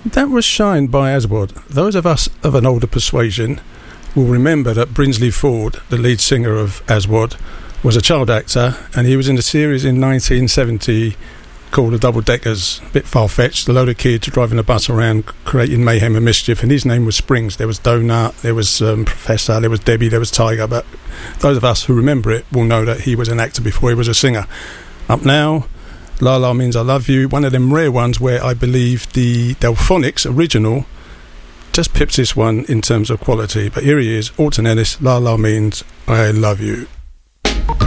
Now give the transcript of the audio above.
That was Shine by Aswad. Those of us of an older persuasion will remember that Brinsley Ford, the lead singer of Aswad, was a child actor, and he was in a series in 1970 called The Double Deckers. A bit far-fetched, a load of kids driving a bus around creating mayhem and mischief, and his name was Springs. There was Donut, there was Professor, there was Debbie, there was Tiger, but those of us who remember it will know that he was an actor before he was a singer. Up now, La La Means I Love You, one of them rare ones where I believe the Delphonics original just pips this one in terms of quality. But here he is, Alton Ellis, La La Means I Love You.